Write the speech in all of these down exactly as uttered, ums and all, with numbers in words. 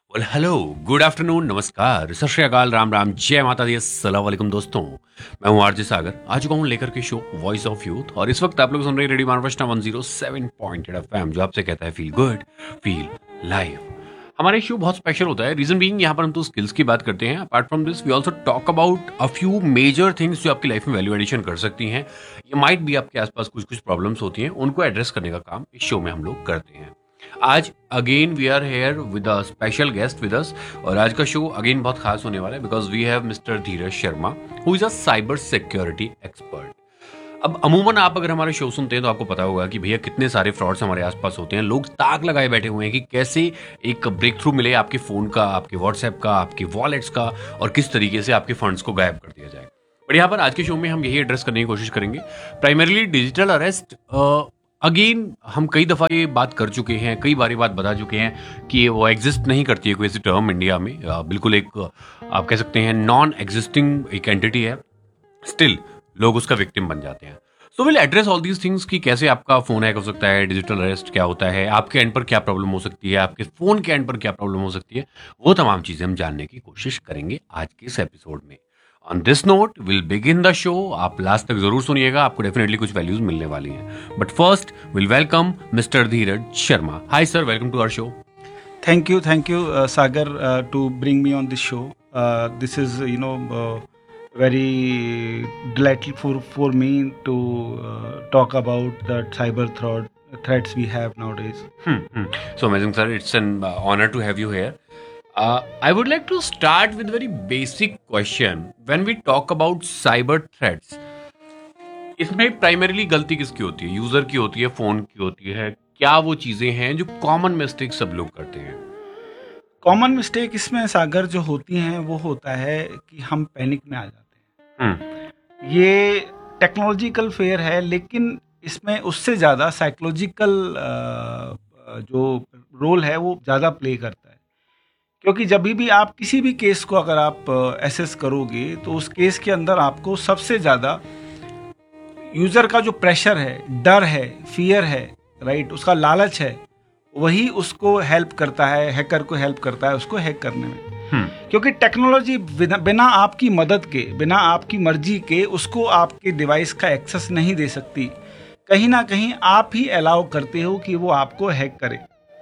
Well hello, good afternoon, नमस्कार, सत श्री अकाल, राम राम, जय माता दी, अस्सलाम वालेकुम दोस्तों। मैं हूं आरजे सागर, आ चुका हूं लेकर के शो वॉइस ऑफ यूथ और इस वक्त आप लोग सुन रहे हैं radio मानवष्टा one zero seven point eight FM जो आपसे कहता है फील गुड, फील लाइव। हमारा शो बहुत स्पेशल होता है, रीजन बीइंग यहाँ पर हम तो स्किल्स की बात करते हैं। Apart from this we also talk about a few major things जो आपकी लाइफ में वैल्यू एडिशन कर सकती हैं। ये माइट भी आपके आसपास कुछ कुछ प्रॉब्लम्स होती हैं, उनको एड्रेस करने का काम इस शो में हम लोग करते हैं। आज again we are here with a special guest with us और आज का शो अगेन बहुत खास होने वाला है because we have mister Dheeraj Sharma who is a cyber security expert. अब अमूमन आप अगर हमारे शो सुनते हैं तो आपको पता होगा कि भैया कितने सारे फ्रॉड्स हमारे आसपास होते हैं। लोग ताक लगाए बैठे हुए हैं कि कैसे एक ब्रेक थ्रू मिले आपके फ़ोन का, आपके व्हाट्सएप का, आपके वॉलेट्स का और किस तरीके से आपके फंड्स को गायब कर दिया जाए। बट यहाँ पर आज के शो में हम यही एड्रेस करने की कोशिश करेंगे, प्राइमरली डिजिटल अरेस्ट। अगेन हम कई दफ़ा ये बात कर चुके हैं, कई बार ये बात बता चुके हैं कि वो एग्जिस्ट नहीं करती है कोई ऐसी टर्म इंडिया में। अ, बिल्कुल एक अ, आप कह सकते हैं नॉन एग्जिस्टिंग एक एंटिटी है, स्टिल लोग उसका विक्टिम बन जाते हैं। So will address all these things कि कैसे आपका फ़ोन हैक हो सकता है, डिजिटल अरेस्ट क्या होता है, आपके एंड पर क्या प्रॉब्लम हो सकती है, आपके फ़ोन के एंड पर क्या प्रॉब्लम हो सकती है, वो तमाम चीज़ें हम जानने की कोशिश करेंगे आज के इस एपिसोड में। On this note will begin the show. आप लास्ट तक जरूर सुनिएगा, आपको डेफिनेटली कुछ वैल्यूज मिलने वाली हैं। But first will welcome mister Dheeraj Sharma. Hi sir, welcome to our show. Thank you, thank you, uh, Sagar, uh, to bring me on this show. Uh, this is, you know, uh, very delightful for, for me to uh, talk about the cyber threat, threats we have nowadays. Hmm, hmm. So amazing, sir. It's an uh, honor to have you here. Uh, I would like to start with a very basic question. When we talk about cyber threats, इसमें primarily गलती किसकी होती है? User की होती है, phone की होती है? क्या वो चीजें हैं जो कॉमन मिस्टेक सब लोग करते हैं? कॉमन मिस्टेक इसमें सागर जो होती हैं वो होता है कि हम पैनिक में आ जाते हम्म हैं। ये टेक्नोलॉजिकल फेयर है, लेकिन इसमें उससे ज़्यादा साइकोलॉजिकल जो रोल है वो ज़्यादा प्ले करता है। क्योंकि जब भी आप किसी भी केस को अगर आप एसेस करोगे तो उस केस के अंदर आपको सबसे ज़्यादा यूज़र का जो प्रेशर है, डर है, फियर है, राइट, उसका लालच है, वही उसको हेल्प करता है, हैकर को हेल्प करता है उसको हैक करने में। हम्म क्योंकि टेक्नोलॉजी बिना बिना आपकी मदद के, बिना आपकी मर्जी के उसको आपके डिवाइस का एक्सेस नहीं दे सकती। कहीं ना कहीं आप ही अलाउ करते हो कि वो आपको हैक करे।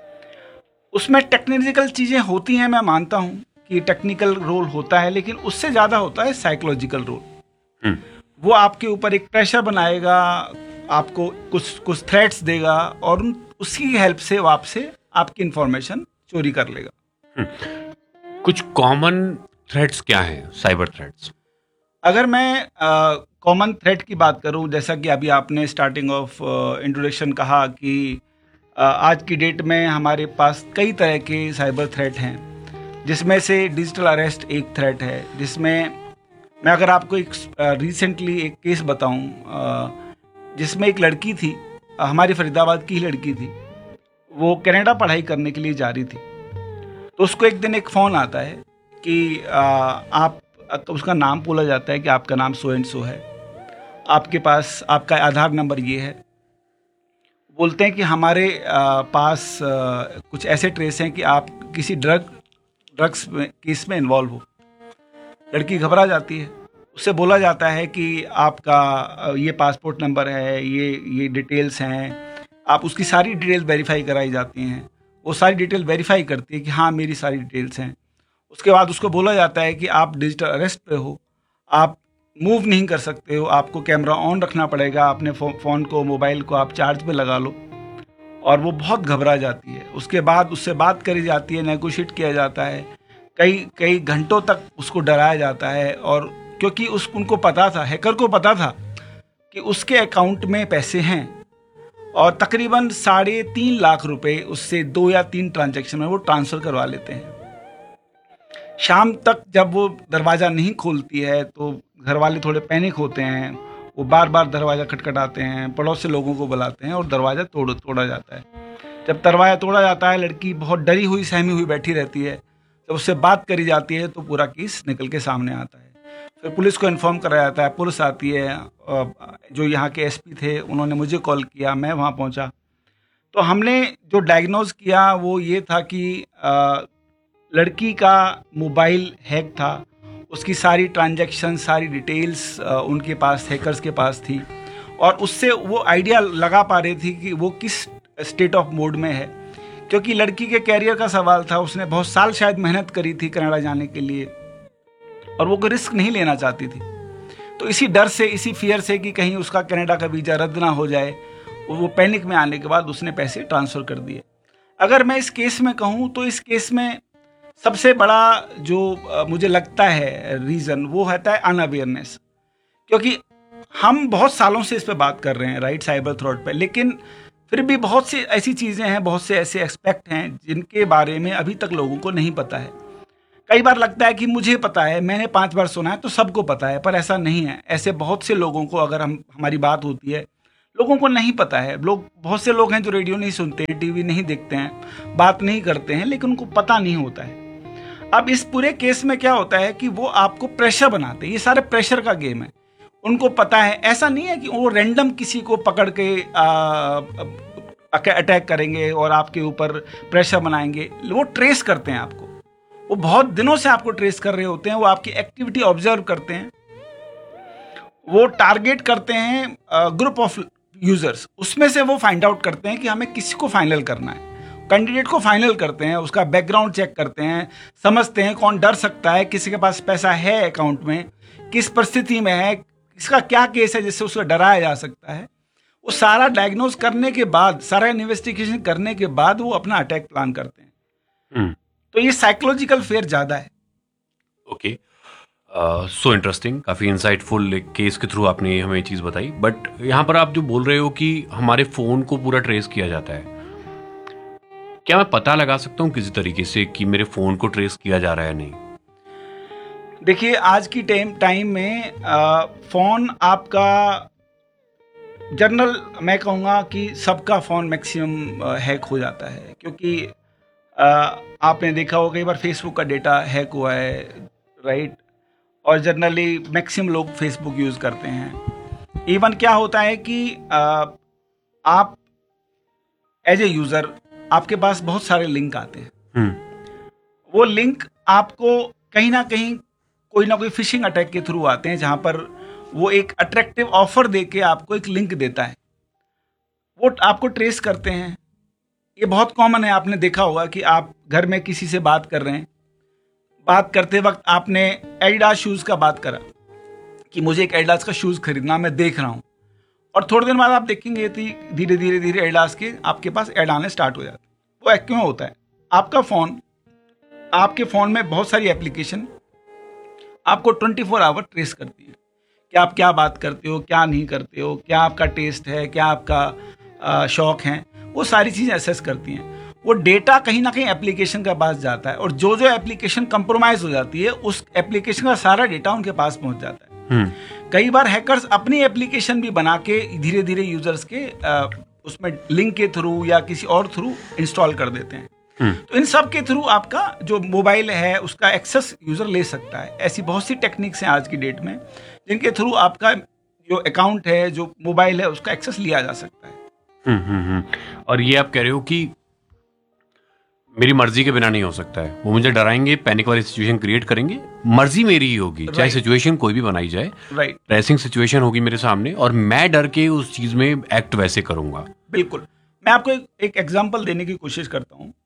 उसमें टेक्निकल चीज़ें होती हैं, मैं मानता हूँ कि टेक्निकल रोल होता है, लेकिन उससे ज़्यादा होता है साइकोलॉजिकल रोल। हम्म वो आपके ऊपर एक प्रेशर बनाएगा, आपको कुछ कुछ थ्रेट्स देगा और उन उसकी हेल्प से वो आपसे आपकी इंफॉर्मेशन चोरी कर लेगा। हम्म। कुछ कॉमन थ्रेट्स क्या हैं, साइबर थ्रेट्स? अगर मैं कॉमन थ्रेट की बात करूं, जैसा कि अभी आपने स्टार्टिंग ऑफ इंट्रोडक्शन कहा कि uh, आज की डेट में हमारे पास कई तरह के साइबर थ्रेट हैं, जिसमें से डिजिटल अरेस्ट एक थ्रेट है। जिसमें मैं अगर आपको एक रिसेंटली एक केस बताऊं, uh, जिसमें एक लड़की थी, uh, हमारी फरीदाबाद की ही लड़की थी। वो कनाडा पढ़ाई करने के लिए जा रही थी, तो उसको एक दिन एक फ़ोन आता है कि आ, आप तो उसका नाम बोला जाता है कि आपका नाम सो एंड सो है, आपके पास आपका आधार नंबर ये है। बोलते हैं कि हमारे आ, पास आ, कुछ ऐसे ट्रेस हैं कि आप किसी ड्रग ड्रग्स में केस में इन्वॉल्व हो। लड़की घबरा जाती है। उससे बोला जाता है कि आपका आ, ये पासपोर्ट नंबर है, ये ये डिटेल्स हैं। आप उसकी सारी डिटेल्स वेरीफाई कराई जाती हैं। वो सारी डिटेल वेरीफाई करती है कि हाँ मेरी सारी डिटेल्स हैं। उसके बाद उसको बोला जाता है कि आप डिजिटल अरेस्ट पे हो, आप मूव नहीं कर सकते हो, आपको कैमरा ऑन रखना पड़ेगा, अपने फो, फ़ोन को, मोबाइल को आप चार्ज पे लगा लो। और वो बहुत घबरा जाती है। उसके बाद उससे बात करी जाती है, नेगोशिएट किया जाता है, कई कई घंटों तक उसको डराया जाता है। और क्योंकि उस उनको पता था, हैकर को पता था कि उसके अकाउंट में पैसे हैं और तकरीबन साढ़े तीन लाख रुपए उससे दो या तीन ट्रांजैक्शन में वो ट्रांसफ़र करवा लेते हैं। शाम तक जब वो दरवाज़ा नहीं खोलती है तो घर वाले थोड़े पैनिक होते हैं। वो बार बार दरवाज़ा खटखटाते हैं, पड़ोसी लोगों को बुलाते हैं और दरवाज़ा तोड़ तोड़ा जाता है। जब दरवाज़ा तोड़ा जाता है, लड़की बहुत डरी हुई, सहमी हुई बैठी रहती है। जब उससे बात करी जाती है तो पूरा केस निकल के सामने आता है। फिर पुलिस को इन्फॉर्म कराया जाता है, पुलिस आती है। जो यहाँ के एसपी थे उन्होंने मुझे कॉल किया, मैं वहाँ पहुँचा। तो हमने जो डायग्नोज किया वो ये था कि लड़की का मोबाइल हैक था, उसकी सारी ट्रांजैक्शन, सारी डिटेल्स उनके पास, हैकर्स के पास थी, और उससे वो आइडिया लगा पा रही थी कि वो किस स्टेट ऑफ मोड में है, क्योंकि लड़की के कैरियर का सवाल था। उसने बहुत साल शायद मेहनत करी थी कनाडा जाने के लिए, और वो कोई रिस्क नहीं लेना चाहती थी। तो इसी डर से, इसी फियर से कि कहीं उसका कनाडा का वीज़ा रद्द ना हो जाए, वो पैनिक में आने के बाद उसने पैसे ट्रांसफ़र कर दिए। अगर मैं इस केस में कहूँ तो इस केस में सबसे बड़ा जो अ, मुझे लगता है रीज़न, वो होता है अनअवेयरनेस। क्योंकि हम बहुत सालों से इस पे बात कर रहे हैं, राइट, साइबर थ्रेट पे, लेकिन फिर भी बहुत सी ऐसी चीज़ें हैं, बहुत से ऐसे एस्पेक्ट हैं जिनके बारे में अभी तक लोगों को नहीं पता है। कई बार लगता है कि मुझे पता है, मैंने पांच बार सुना है तो सबको पता है, पर ऐसा नहीं है। ऐसे बहुत से लोगों को, अगर हम हमारी बात होती है, लोगों को नहीं पता है। लोग, बहुत से लोग हैं जो रेडियो नहीं सुनते, टीवी नहीं देखते हैं, बात नहीं करते हैं, लेकिन उनको पता नहीं होता है। अब इस पूरे केस में क्या होता है कि वो आपको प्रेशर बनाते हैं। ये सारे प्रेशर का गेम है। उनको पता है, ऐसा नहीं है कि वो रैंडम किसी को पकड़ के अटैक करेंगे और आपके ऊपर प्रेशर बनाएंगे। वो ट्रेस करते हैं आपको, वो बहुत दिनों से आपको ट्रेस कर रहे होते हैं, वो आपकी एक्टिविटी ऑब्जर्व करते हैं, वो टारगेट करते हैं ग्रुप ऑफ यूजर्स। उसमें से वो फाइंड आउट करते हैं कि हमें किसी को फाइनल करना है, कैंडिडेट को फाइनल करते हैं, उसका बैकग्राउंड चेक करते हैं, समझते हैं कौन डर सकता है, किसी के पास पैसा है अकाउंट में, किस परिस्थिति में है, इसका क्या केस है जिससे उसको डराया जा सकता है। वो सारा डायग्नोज करने के बाद, सारा इन्वेस्टिगेशन करने के बाद वो अपना अटैक प्लान करते हैं। हम्म, तो ये साइकोलॉजिकल फेयर ज़्यादा है। ओके, सो इंटरेस्टिंग, काफ़ी इंसाइटफुल केस के थ्रू आपने हमें ये चीज़ बताई। बट यहाँ पर आप जो बोल रहे हो कि हमारे फ़ोन को पूरा ट्रेस किया जाता है, क्या मैं पता लगा सकता हूँ किसी तरीके से कि मेरे फ़ोन को ट्रेस किया जा रहा है नहीं? देखिए, आज की टाइम टाइम में आ, फ़ोन आपका, जनरल मैं कहूँगा कि सबका फ़ोन मैक्सिमम हैक हो जाता है, क्योंकि आ, आपने देखा होगा कई बार फेसबुक का डेटा हैक हुआ है, राइट। और जनरली मैक्सिमम लोग फेसबुक यूज़ करते हैं। इवन क्या होता है कि आ, आप एज ए यूज़र, आपके पास बहुत सारे लिंक आते हैं। हम्म, वो लिंक आपको कहीं ना कहीं कोई ना कोई फिशिंग अटैक के थ्रू आते हैं, जहां पर वो एक अट्रैक्टिव ऑफर देके आपको एक लिंक देता है, वो आपको ट्रेस करते हैं। ये बहुत कॉमन है, आपने देखा होगा कि आप घर में किसी से बात कर रहे हैं, बात करते वक्त आपने एडिडास शूज़ का बात करा कि मुझे एक एडिडास का शूज़ खरीदना, मैं देख रहा हूँ, और थोड़ी देर बाद आप देखेंगे धीरे धीरे धीरे एडिडास के आपके पास ऐड आने स्टार्ट हो जाते हैं। वो क्यों होता है? आपका फ़ोन, आपके फ़ोन में बहुत सारी एप्लीकेशन आपको ट्वेंटी फोर आवर ट्रेस करती है कि आप क्या बात करते हो, क्या नहीं करते हो, क्या आपका टेस्ट है, क्या आपका शौक है, वो सारी चीज़ें असेस करती हैं। वो डेटा कहीं ना कहीं एप्लीकेशन के पास जाता है, और जो जो एप्लीकेशन कंप्रोमाइज हो जाती है, उस एप्लीकेशन का सारा डेटा उनके पास पहुंच जाता है। हम्म, कई बार हैकर्स अपनी एप्लीकेशन भी बना के धीरे धीरे यूजर्स के आ, उसमें लिंक के थ्रू या किसी और थ्रू इंस्टॉल कर देते हैं। हम्म, तो इन सब के थ्रू आपका जो मोबाइल है उसका एक्सेस यूज़र ले सकता है। ऐसी बहुत सी टेक्निक्स हैं आज की डेट में, जिनके थ्रू आपका जो अकाउंट है, जो मोबाइल है, उसका एक्सेस लिया जा सकता है। हम्म, हम्म, हम्म। और ये आप कह रहे हो कि मेरी मर्जी के बिना नहीं हो सकता है, वो मुझे डराएंगे, पैनिक वाली सिचुएशन क्रिएट करेंगे, मर्जी मेरी ही होगी, चाहे राइट, सिचुएशन कोई भी बनाई जाए, राइट, प्रेसिंग सिचुएशन होगी मेरे सामने और मैं डर के उस चीज में एक्ट वैसे करूंगा। बिल्कुल। मैं आपको एक, एक एग्जांपल देने की कोशिश करता हूँ।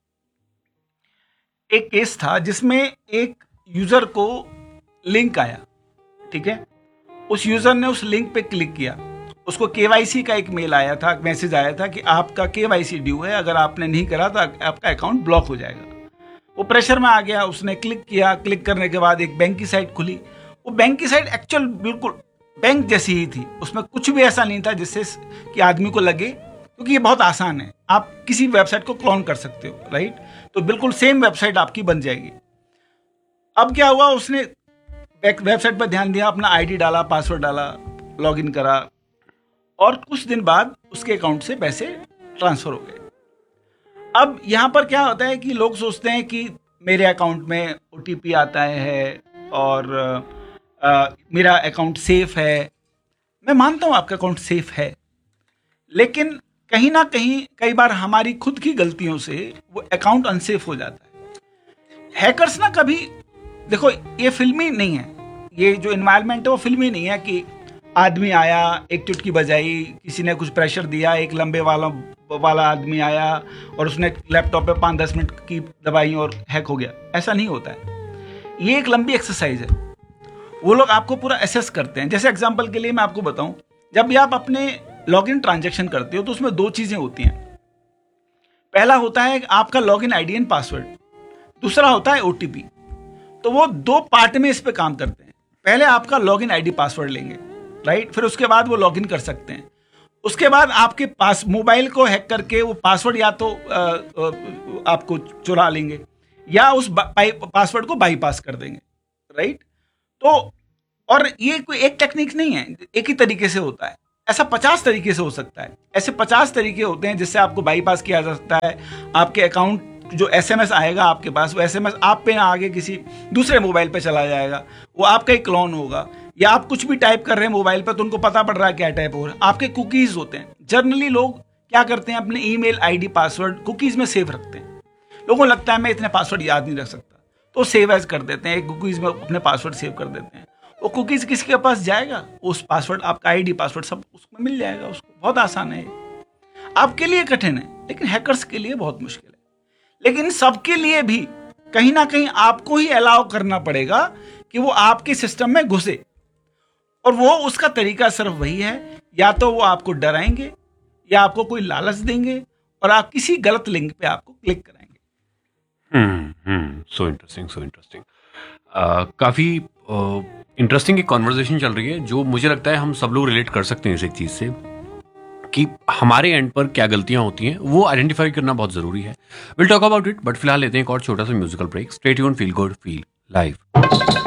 एक केस था जिसमें एक यूजर को लिंक आया, ठीक है। उस यूजर ने उस लिंक पे क्लिक किया, उसको केवाईसी का एक मेल आया था, मैसेज आया था कि आपका केवाईसी ड्यू है, अगर आपने नहीं करा तो आपका अकाउंट ब्लॉक हो जाएगा। वो प्रेशर में आ गया, उसने क्लिक किया। क्लिक करने के बाद एक बैंक की साइट खुली। वो बैंक की साइट एक्चुअल बिल्कुल बैंक जैसी ही थी, उसमें कुछ भी ऐसा नहीं था जिससे कि आदमी को लगे, क्योंकि ये बहुत आसान है, आप किसी वेबसाइट को क्लोन कर सकते हो, राइट। तो बिल्कुल सेम वेबसाइट आपकी बन जाएगी। अब क्या हुआ, उसने वेबसाइट पर ध्यान दिया, अपना आईडी डाला, पासवर्ड डाला, लॉगिन करा, और कुछ दिन बाद उसके अकाउंट से पैसे ट्रांसफर हो गए। अब यहाँ पर क्या होता है कि लोग सोचते हैं कि मेरे अकाउंट में ओटीपी आता है और आ, मेरा अकाउंट सेफ है। मैं मानता हूँ आपका अकाउंट सेफ है, लेकिन कहीं ना कहीं कई बार हमारी खुद की गलतियों से वो अकाउंट अनसेफ हो जाता है। हैकर्स ना कभी, देखो ये फिल्मी नहीं है, ये जो इन्वायरमेंट है वो फिल्मी नहीं है कि आदमी आया, एक चुटकी बजाई, किसी ने कुछ प्रेशर दिया, एक लंबे वाला वाला आदमी आया और उसने लैपटॉप पे पाँच दस मिनट की दबाई और हैक हो गया। ऐसा नहीं होता है, ये एक लंबी एक्सरसाइज है। वो लोग आपको पूरा एसेस करते हैं। जैसे एग्जांपल के लिए मैं आपको बताऊं, जब भी आप अपने लॉगिन ट्रांजैक्शन करते हो तो उसमें दो चीज़ें होती हैं। पहला होता है आपका लॉगिन आईडी एंड पासवर्ड, दूसरा होता है ओटीपी। तो वो दो पार्ट में इस पे काम करते हैं। पहले आपका लॉगिन आईडी पासवर्ड लेंगे, राइट, फिर उसके बाद वो लॉगिन कर सकते हैं। उसके बाद आपके पास मोबाइल को हैक करके वो पासवर्ड या तो आ, आ, आपको चुरा लेंगे या उस पासवर्ड को बाईपास कर देंगे, राइट। तो और ये कोई एक टेक्निक नहीं है, एक ही तरीके से होता है, ऐसा पचास तरीके से हो सकता है। ऐसे पचास तरीके होते हैं जिससे आपको बाईपास किया जा सकता है। आपके अकाउंट जो एसएमएस आएगा आपके पास, वो एसएमएस आप पे ना आगे किसी दूसरे मोबाइल पे चला जाएगा, वो आपका ही क्लोन होगा। या आप कुछ भी टाइप कर रहे हैं मोबाइल पे तो उनको पता पड़ रहा है क्या टाइप हो रहा है। आपके कुकीज होते हैं, जनरली लोग क्या करते हैं, अपने ईमेल आईडी पासवर्ड कुकीज में सेव रखते हैं। लोगों को लगता है मैं इतने पासवर्ड याद नहीं रख सकता, तो सेव एज कर देते हैं, एक कुकीज में अपने पासवर्ड सेव कर देते हैं। वो कुकीज किसके पास जाएगा, उस पासवर्ड, आपका आईडी पासवर्ड सब उसमें मिल जाएगा उसको। बहुत आसान है, आपके लिए कठिन है लेकिन हैकर्स के लिए बहुत मुश्किल है। लेकिन सबके लिए भी कहीं ना कहीं आपको ही अलाउ करना पड़ेगा कि वो आपके सिस्टम में घुसे, और वो उसका तरीका सिर्फ वही है, या तो वो आपको डराएंगे या आपको कोई लालच देंगे और आप किसी गलत लिंक पे आपको क्लिक कराएंगे। हम्म हम्म सो इंटरेस्टिंग सो इंटरेस्टिंग काफ़ी इंटरेस्टिंग एक कॉन्वर्जेशन चल रही है जो मुझे लगता है हम सब लोग रिलेट कर सकते हैं इस एक चीज़ से कि हमारे एंड पर क्या गलतियां होती हैं, वो आइडेंटिफाई करना बहुत ज़रूरी है। Will talk about it, but फिलहाल लेते हैं एक और छोटा सा musical break. Stay tuned, feel good, feel live.